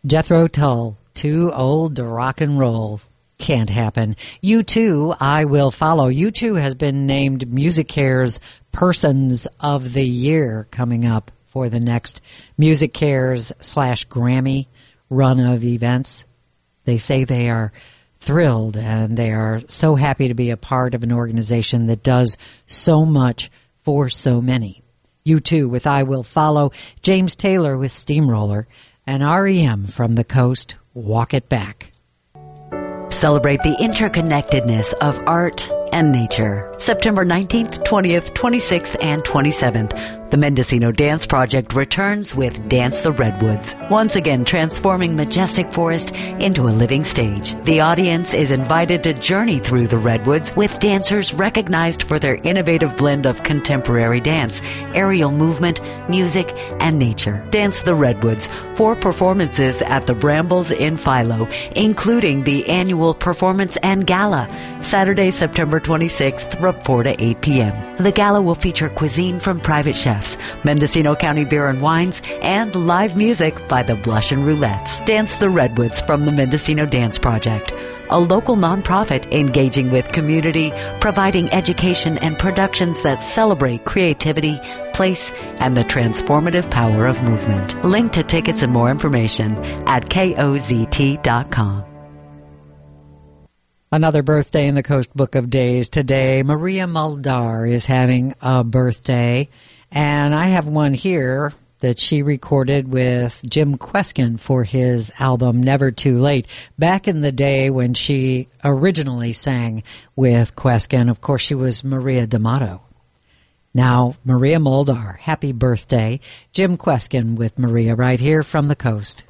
Jethro Tull, Too Old to Rock and Roll. Can't happen. U2, I Will Follow. U2 has been named MusiCares Persons of the Year coming up for the next MusiCares / Grammy run of events. They say they are thrilled and they are so happy to be a part of an organization that does so much for so many. U2 with I Will Follow, James Taylor with Steamroller, and REM from the coast, Walk It Back. Celebrate the interconnectedness of art and nature. September 19th, 20th, 26th, and 27th. The Mendocino Dance Project returns with Dance the Redwoods, once again transforming majestic forest into a living stage. The audience is invited to journey through the Redwoods with dancers recognized for their innovative blend of contemporary dance, aerial movement, music, and nature. Dance the Redwoods, 4 performances at the Brambles in Philo, including the annual performance and gala, Saturday, September 26th from 4 to 8 p.m. The gala will feature cuisine from private chefs, Mendocino County Beer and Wines, and live music by the Blush and Roulettes. Dance the Redwoods from the Mendocino Dance Project, a local nonprofit engaging with community, providing education and productions that celebrate creativity, place, and the transformative power of movement. Link to tickets and more information at kozt.com. Another birthday in the Coast Book of Days today. Maria Muldaur is having a birthday, and I have one here that she recorded with Jim Kweskin for his album Never Too Late, back in the day when she originally sang with Kweskin. Of course, she was Maria D'Amato. Now, Maria Muldaur, happy birthday. Jim Kweskin with Maria right here from the coast.